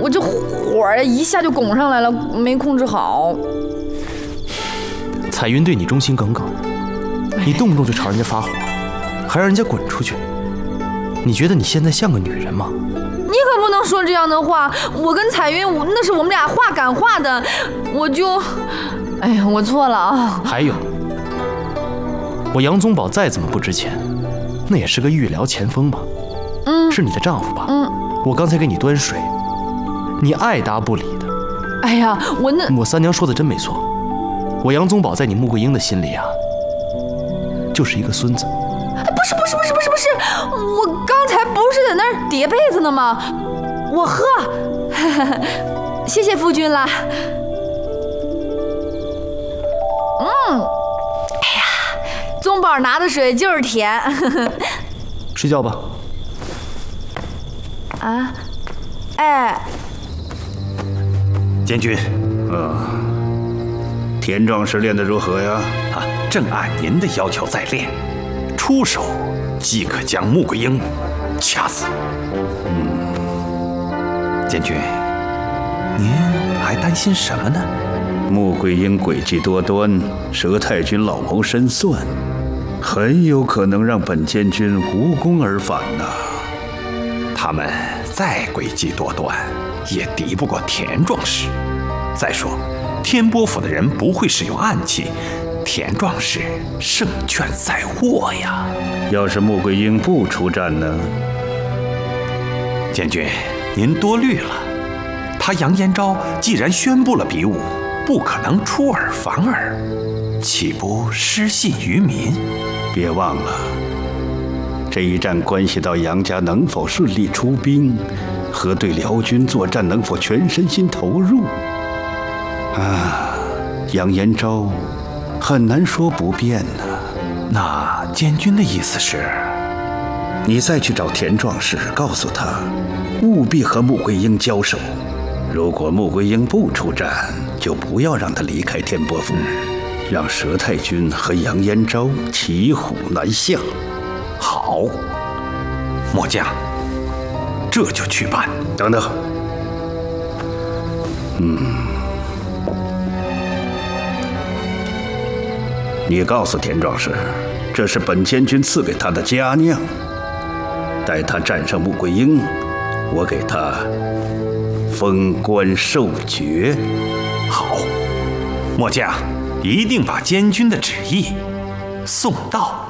我这火一下就拱上来了，没控制好。 彩云对你忠心耿耿，你动不动就朝人家发火，还让人家滚出去。你觉得你现在像个女人吗？ 你可不能说这样的话。我跟彩云，那是我们俩话赶话的，我就，哎呀，我错了啊。 还有，我杨宗保再怎么不值钱，那也是个御寮前锋吧？是你的丈夫吧？我刚才给你端水，你爱答不理的。 哎呀， 我三娘说的真没错，我杨宗保在你穆桂英的心里啊，就是一个孙子。 不是，我刚才不是在那儿叠被子呢吗？我喝，谢谢夫君啦。哎呀，宗保拿的水就是甜。 睡觉吧。 啊，哎， 监军，田壮士练得如何呀？ 正按您的要求在练，出手即可将穆桂英掐死。监军，您还担心什么呢？ 穆桂英诡计多端，佘太君老谋深算，很有可能让本监军无功而返呐。 他们再诡计多端，也敌不过田壮士。再说，天波府的人不会使用暗器，田壮士胜券在握呀。 要是穆桂英不出战呢？ 监军，您多虑了。他杨延昭既然宣布了比武，不可能出尔反尔，岂不失信于民？ 别忘了，这一战关系到杨家能否顺利出兵，和对辽军作战能否全身心投入。杨延昭很难说不变呢。 那监军的意思是， 你再去找田壮士，告诉他，务必和穆桂英交手。如果穆桂英不出战，就不要让他离开天波府，让佘太君和杨延昭骑虎难下。 好，末将这就去办。 等等，你告诉田壮士，这是本监军赐给他的佳酿。待他战胜穆桂英，我给他封官授爵。 好，末将一定把监军的旨意送到。